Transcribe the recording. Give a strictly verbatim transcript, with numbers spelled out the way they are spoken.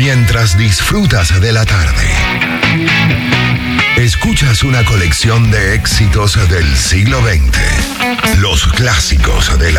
mientras disfrutas de la tarde. Escuchas una colección de éxitos del siglo veinte. Los clásicos de la